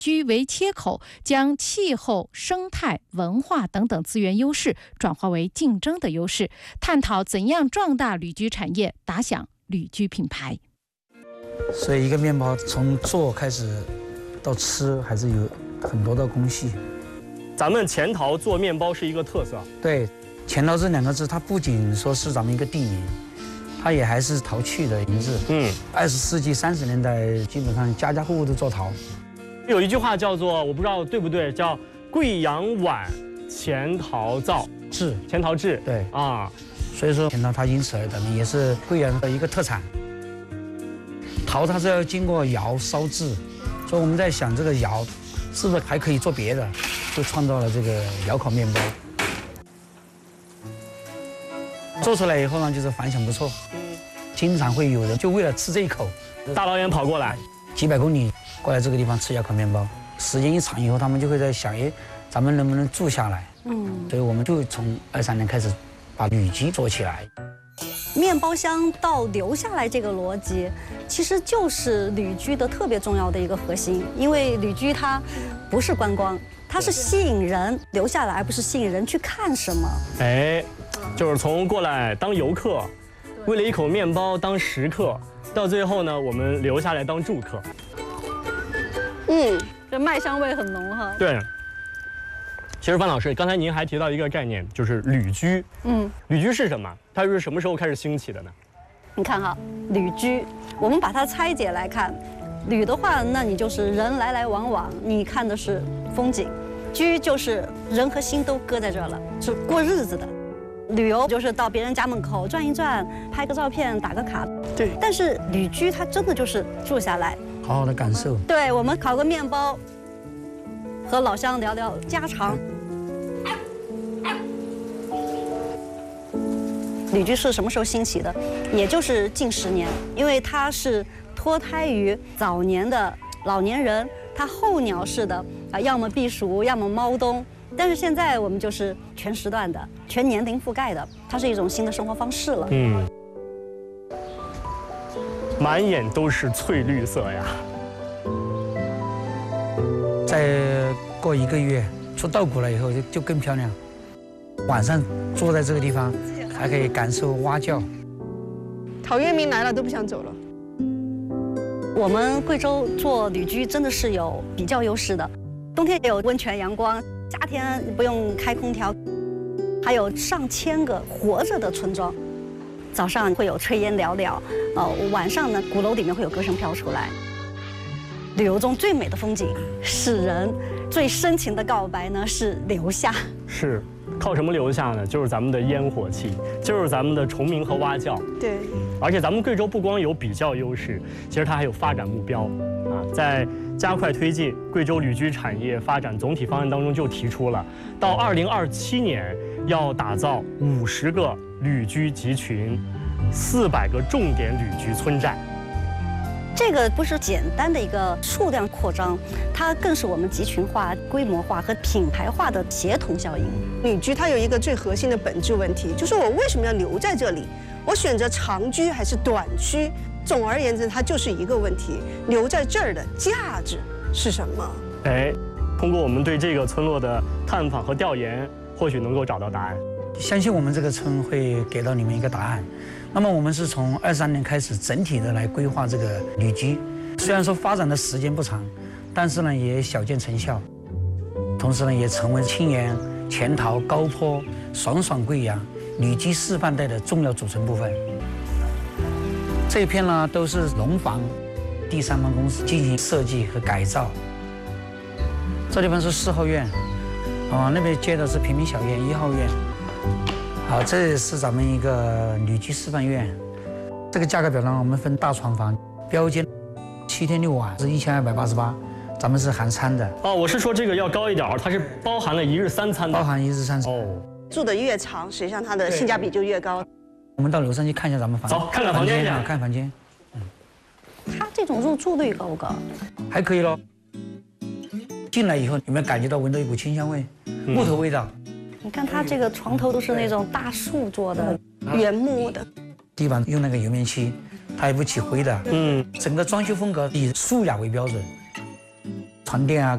居为切口，将气候、生态、文化等等资源优势转化为竞争的优势，探讨怎样壮大旅居产业，打响旅居品牌。 所以一个面包从做开始到吃，还是有很多的工序。 咱们钱陶做面包是一个特色。 对，钱陶这2个字，它不仅说是咱们一个地名，它也还是陶器的名字。20世纪30年代，基本上家家户户都做陶。 有一句话叫做，我不知道对不对，叫贵阳碗，钱陶造制， 钱陶制。 对啊， 所以说钱陶它因此而得名，也是贵阳的一个特产。陶它是要经过窑烧制，所以我们在想这个窑是不是还可以做别的，就创造了这个窑烤面包。做出来以后呢，就是反响不错，经常会有人就为了吃这一口， 大老远跑过来， 几百公里过来这个地方吃窑烤面包。时间一长以后，他们就会在想，哎，咱们能不能住下来？所以我们就从23年开始把旅居做起来。 面包香到留下来这个逻辑，其实就是旅居的特别重要的一个核心。因为旅居它不是观光，它是吸引人留下来，而不是吸引人去看什么。 哎，就是从过来当游客，为了一口面包当食客，到最后呢，我们留下来当住客。 这麦香味很浓哈。 对。其实范老师，刚才您还提到一个概念，就是旅居。旅居是什么？它是什么时候开始兴起的呢？ 你看哈，旅居，我们把它拆解来看，旅的话，那你就是人来来往往，你看的是风景；居就是人和心都搁在这儿了，是过日子的。旅游就是到别人家门口转一转，拍个照片，打个卡。 对。 但是旅居它真的就是住下来， 好好的感受。 对，我们烤个面包，和老乡聊聊家常。旅居是什么时候兴起的？也就是近10年，因为它是脱胎于早年的老年人，他候鸟式的要么避暑，要么猫冬。但是现在我们就是全时段的、全年龄覆盖的，它是一种新的生活方式了。 满眼都是翠绿色呀。 再过1个月出稻谷了以后就更漂亮。晚上坐在这个地方，还可以感受蛙叫。 陶渊明来了都不想走了。 我们贵州做旅居真的是有比较优势的，冬天也有温泉阳光，夏天不用开空调，还有上千个活着的村庄。早上会有炊烟袅袅，晚上呢鼓楼里面会有歌声飘出来。旅游中最美的风景是人，最深情的告白呢是留下。 是。靠什么留下呢？就是咱们的烟火气，就是咱们的虫鸣和蛙叫。 对， 而且咱们贵州不光有比较优势，其实它还有发展目标啊。在加快推进贵州旅居产业发展总体方案当中就提出了，到2027年要打造50个旅居集群，400个重点旅居村寨。 这个不是简单的一个数量扩张，它更是我们集群化、规模化和品牌化的协同效应。 旅居它有一个最核心的本质问题，就是我为什么要留在这里？我选择长居还是短居？总而言之，它就是一个问题：留在这儿的价值是什么？ 哎，通过我们对这个村落的探访和调研，或许能够找到答案。 相信我们这个村会给到你们一个答案。那么我们是从23年开始整体的来规划这个旅居，虽然说发展的时间不长，但是呢也小见成效，同时呢也成为清源、钱陶、高坡、爽爽贵阳旅居示范带的重要组成部分。这一片呢都是农房，第三方公司进行设计和改造。这地方是4号院，那边接的是平民小院1号院。好，这也是咱们一个旅居示范院。这个价格表呢，我们分大床房，标间7天6晚是1288，咱们是含餐的。 我是说这个要高一点，它是包含了1日3餐的。 包含1日3餐。 住的越长，实际上它的性价比就越高。 我们到楼上去看一下咱们房间。 走，看看房间去。 看房间。 它这种入住率高不高？ 还可以咯。进来以后，有没有感觉到闻到一股清香味，木头味道？ 你看它这个床头都是那种大树做的，原木的， 地板用那个油面漆，它也不起灰的。整个装修风格以素雅为标准，床垫啊、